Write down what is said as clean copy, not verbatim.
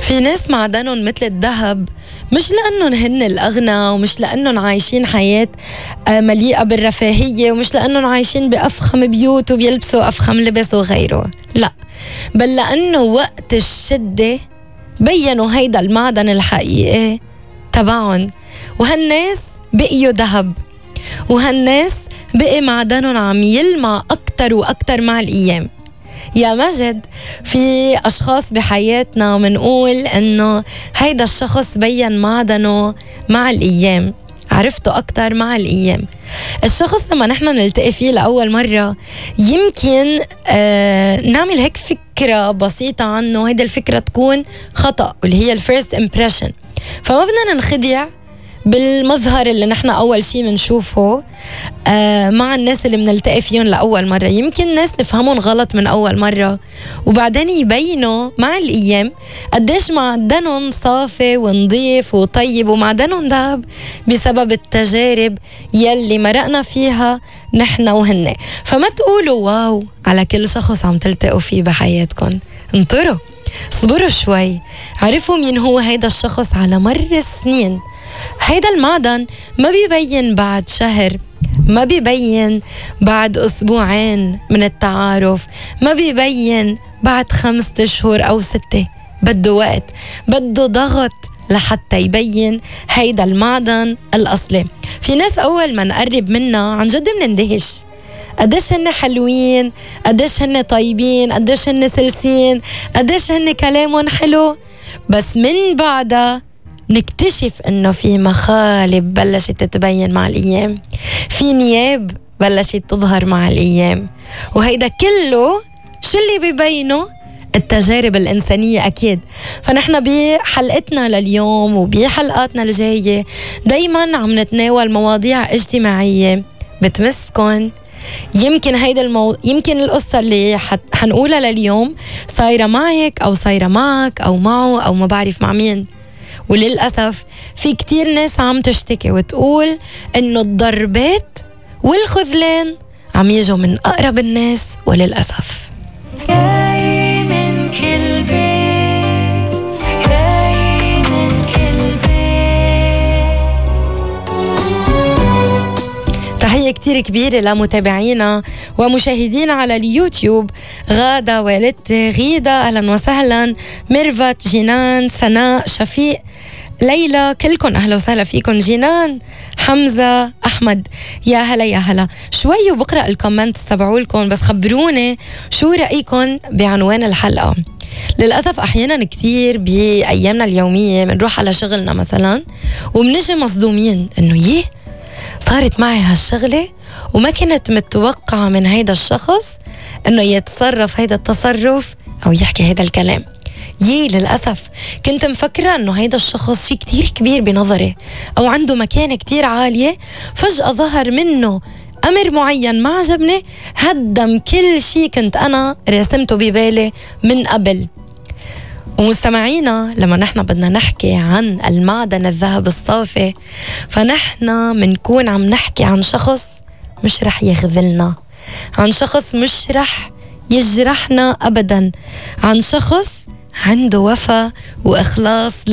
في ناس معدنهم مثل الذهب، مش لأنهم هن الأغنى، ومش لأنهم عايشين حياة مليئة بالرفاهية، ومش لأنهم عايشين بأفخم بيوت وبيلبسوا أفخم لبس وغيره، لا، بل لأنه وقت الشدة بيّنوا هيدا المعدن الحقيقي تبعهم، وهالناس بقيوا ذهب، وهالناس بقي معدنهم عم يلمع أكتر وأكتر مع الأيام. يا مجد، في أشخاص بحياتنا منقول إنه هيدا الشخص بيّن معدنه مع الأيام، عرفته أكتر مع الأيام. الشخص لما نحن نلتقي فيه لأول مرة يمكن نعمل هيك فكرة بسيطة عنه، هيدا الفكرة تكون خطأ، واللي هي الفيرست امبريشن. فما بدنا ننخدع بالمظهر اللي نحن أول شيء منشوفه مع الناس اللي منلتقي فيهم لأول مرة. يمكن ناس نفهمهم غلط من أول مرة، وبعدين يبينوا مع الأيام قديش معدنهم صافي ونظيف وطيب ومعدنهم ذهب بسبب التجارب يلي مرقنا فيها نحن وهن. فما تقولوا واو على كل شخص عم تلتقوا فيه بحياتكم، انطروا، صبروا شوي، عرفوا مين هو هيدا الشخص على مر السنين. هيدا المعدن ما بيبين بعد شهر، ما بيبين بعد أسبوعين من التعارف، ما بيبين بعد 5 أشهر أو 6. بده وقت، بده ضغط لحتى يبين هيدا المعدن الأصلي. في ناس أول ما نقرب منا عن جد منندهش قديش هن حلوين، قديش هن طيبين، قديش هن سلسين، قديش هن كلامهم حلو، بس من بعدها نكتشف انه في مخالب بلشت تتبين مع الايام، في نياب بلشت تظهر مع الايام، وهيدا كله شو اللي بيبينه؟ التجارب الإنسانية أكيد. فنحن بحلقتنا لليوم وبحلقاتنا الجاية دايما عم نتناول مواضيع اجتماعية بتمسكن. يمكن هيدا يمكن القصة اللي حنقولها لليوم صايرة معك أو صايرة معك أو معه أو ما بعرف مع مين. وللأسف في كتير ناس عم تشتكي وتقول إنه الضربات والخذلان عم يجوا من أقرب الناس، وللأسف جاي من كل بيت، جاي من كل بيت. تحية كتير كبيرة لمتابعينا ومشاهدينا على اليوتيوب، غادة، والدتي غيدة، أهلا وسهلا، ميرفت، جنان، سناء، شفيق، ليلى، كلكم أهلا وسهلا فيكم، جنان، حمزة، أحمد، يا هلا يا هلا. شوي وبقرأ الكومنتس تبعولكم، بس خبروني شو رأيكم بعنوان الحلقة. للأسف أحيانا كتير بأيامنا اليومية منروح على شغلنا مثلا ومنجي مصدومين إنه صارت معي هالشغلة وما كنت متوقعة من هيدا الشخص إنه يتصرف هيدا التصرف أو يحكي هيدا الكلام. للأسف كنت مفكرة إنه هيدا الشخص شي كتير كبير بنظري أو عنده مكانة كتير عالية، فجأة ظهر منه أمر معين ما عجبني، هدم كل شي كنت أنا رسمته ببالي من قبل. ومستمعينا، لما نحن بدنا نحكي عن المعدن الذهب الصافي، فنحن منكون عم نحكي عن شخص مش رح يخذلنا، عن شخص مش رح يجرحنا أبدا، عن شخص عنده وفا وإخلاص